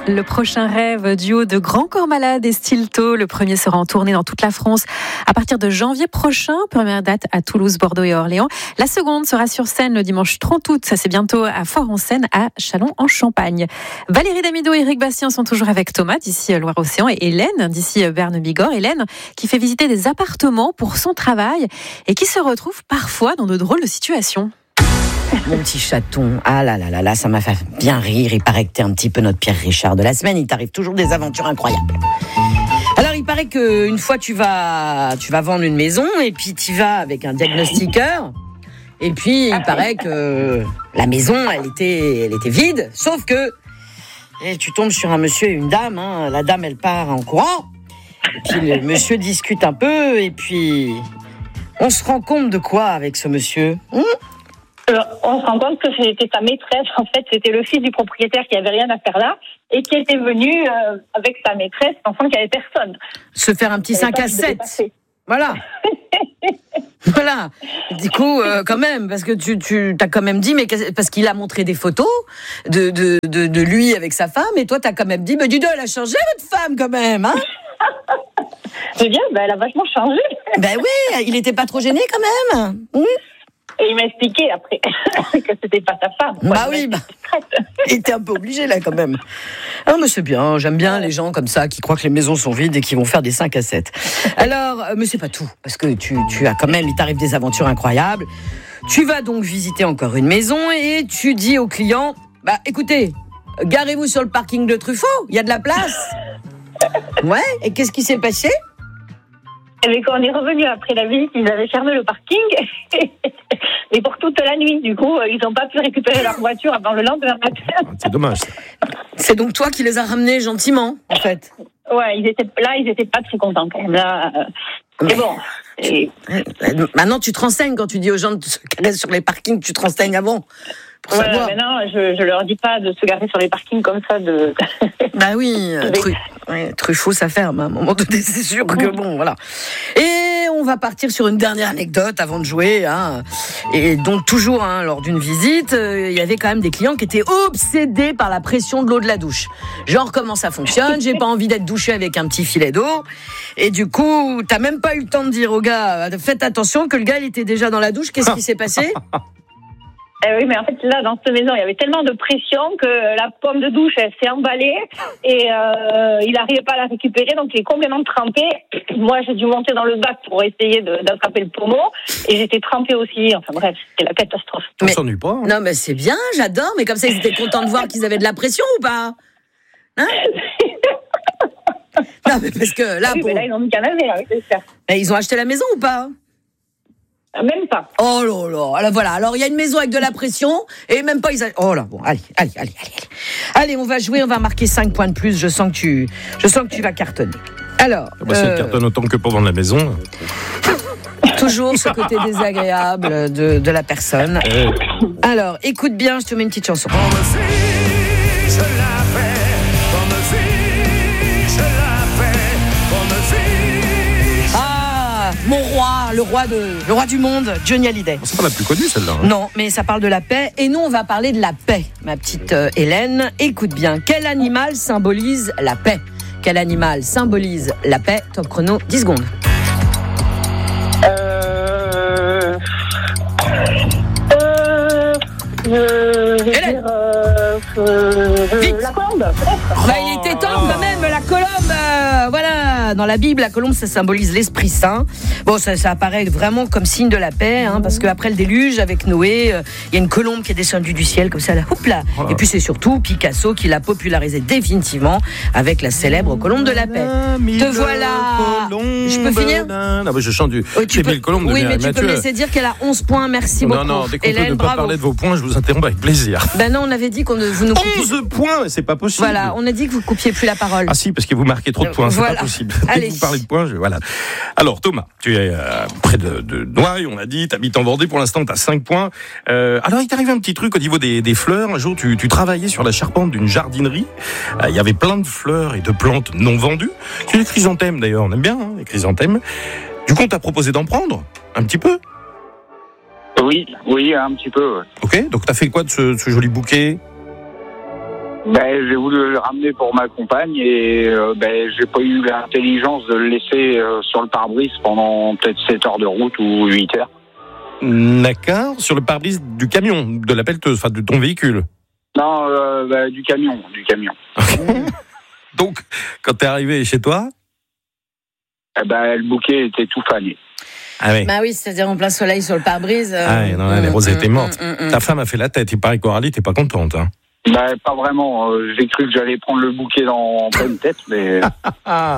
Le prochain rêve, duo de Grand Corps Malade et Stilto. Le premier sera en tournée dans toute la France à partir de janvier prochain. Première date à Toulouse, Bordeaux et Orléans. La seconde sera sur scène le dimanche 30 août. Ça, c'est bientôt à Fort-en-Seine, à Châlons-en-Champagne. Valérie Damido et Eric Bastien sont toujours avec Thomas, d'ici Loire-Océan, et Hélène, d'ici Berne-Bigorre. Hélène, qui fait visiter des appartements pour son travail et qui se retrouve parfois dans de drôles de situations. Mon petit chaton, ah là là là là, ça m'a fait bien rire. Il paraît que t'es un petit peu notre Pierre Richard de la semaine. Il t'arrive toujours des aventures incroyables. Alors il paraît qu'une fois tu vas vendre une maison et puis tu vas avec un diagnostiqueur. Et puis il paraît que la maison elle était vide, sauf que tu tombes sur un monsieur et une dame. La dame elle part en courant. Et puis le monsieur discute un peu et puis on se rend compte de quoi avec ce monsieur? On se rend compte que c'était sa maîtresse. En fait, c'était le fils du propriétaire qui avait rien à faire là et qui était venu avec sa maîtresse, pensant qu'il n'y avait personne. Se faire un petit 5 à 7. Voilà. Voilà. Du coup, quand même, parce que tu t'as quand même dit, mais parce qu'il a montré des photos de lui avec sa femme, et toi t'as quand même dit, mais dis donc, elle a changé votre femme quand même, hein? C'est bien, elle a vachement changé. Ben oui, il était pas trop gêné quand même. Et il m'a expliqué après que c'était pas sa femme. Bah oui, il était un peu obligé là quand même. Ah mais c'est bien, j'aime bien les gens comme ça qui croient que les maisons sont vides et qui vont faire des 5 à 7. Alors, mais c'est pas tout, parce que tu as quand même, il t'arrive des aventures incroyables. Tu vas donc visiter encore une maison et tu dis au client, bah écoutez, garez-vous sur le parking de Truffaut, il y a de la place. Ouais, et qu'est-ce qui s'est passé? Et quand on est revenu après la visite, ils avaient fermé le parking, mais pour toute la nuit. Du coup, ils n'ont pas pu récupérer leur voiture avant le lendemain matin. C'est dommage. C'est donc toi qui les as ramenés gentiment, en fait. Ouais, ils étaient pas très contents quand même. Là, mais bon. Maintenant, tu te renseignes quand tu dis aux gens de se garer sur les parkings, tu te renseignes avant. Pour savoir. Maintenant, je leur dis pas de se garer sur les parkings comme ça. Bah oui, Truffaut, ça ferme. À un moment donné, c'est sûr que bon, voilà. Et on va partir sur une dernière anecdote avant de jouer. Et donc, toujours, lors d'une visite, il y avait quand même des clients qui étaient obsédés par la pression de l'eau de la douche. Genre, comment ça fonctionne? J'ai pas envie d'être douché avec un petit filet d'eau. Et du coup, t'as même pas eu le temps de dire au gars, faites attention que le gars, il était déjà dans la douche. Qu'est-ce qui s'est passé? Oui, mais en fait, là, dans cette maison, il y avait tellement de pression que la pomme de douche, elle s'est emballée et il n'arrivait pas à la récupérer, donc il est complètement trempé. Moi, j'ai dû monter dans le bac pour essayer d'attraper le pommeau et j'étais trempée aussi. Enfin bref, c'était la catastrophe. On s'ennuie pas. Non, mais c'est bien, j'adore. Mais comme ça, ils étaient contents de voir qu'ils avaient de la pression ou pas? Non, mais parce que là... Oui, mais là, ils ont mis qu'un navire, c'est ça. Ils ont acheté la maison ou pas? Même pas. Oh là là, alors voilà, alors il y a une maison avec de la pression et même pas oh là, bon, allez. Allez, on va jouer, on va marquer 5 points de plus, je sens que tu vas cartonner. Alors, si elle cartonne autant que pour vendre la maison. Toujours ce côté désagréable de la personne. Alors, écoute bien, je te mets une petite chanson. Mon roi, le roi du monde, Johnny Hallyday. C'est pas la plus connue celle-là. Non, mais ça parle de la paix. Et nous, on va parler de la paix, ma petite Hélène. Écoute bien, quel animal symbolise la paix? Quel animal symbolise la paix? Top chrono, 10 secondes. Hélène. La colombe. Il était temps quand même, la colombe. Voilà, dans la Bible, la colombe, ça symbolise l'Esprit Saint. Bon, ça apparaît vraiment comme signe de la paix, parce qu'après le déluge, avec Noé, il y a une colombe qui est descendue du ciel, comme ça, là, hop là. Et puis c'est surtout Picasso qui l'a popularisé définitivement avec la célèbre colombe de la paix. Te voilà. Je peux finir? Non, mais je chante du colombe de Oui, mais Mathieu. tu peux me laisser dire qu'elle a 11 points, merci beaucoup. Non, dès qu'on Hélène, peut ne pas parler de vos points, je vous interromps avec plaisir. Ben non, on avait dit vous nous coupiez. 11 points, c'est pas possible. Voilà, on a dit que vous coupiez plus la parole. Ah si, parce que vous marquez trop de points, c'est pas possible. Dès que vous parlez de points, voilà. Alors Thomas, tu es près de Noailles, on a dit, t'habites en Vendée, pour l'instant t'as 5 points. Alors il t'arrive un petit truc au niveau des fleurs. Un jour tu travaillais sur la charpente d'une jardinerie. Il y avait plein de fleurs et de plantes non vendues. C'est des chrysanthèmes d'ailleurs, on aime bien les chrysanthèmes. Du coup on t'a proposé d'en prendre un petit peu. Oui, un petit peu. Ouais. Ok, donc t'as fait quoi de ce joli bouquet? J'ai voulu le ramener pour ma compagne et j'ai pas eu l'intelligence de le laisser sur le pare-brise pendant peut-être 7 heures de route ou 8 heures. D'accord, sur le pare-brise du camion, de la pelleteuse, enfin de ton véhicule. Non, du camion. Donc, quand t'es arrivé chez toi, le bouquet était tout fané. Ah oui. Bah oui, c'est-à-dire en plein soleil sur le pare-brise. Les roses étaient mortes. Ta femme a fait la tête. Il paraît que Coralie, t'es pas contente. Hein. Pas vraiment. J'ai cru que j'allais prendre le bouquet en pleine tête, mais.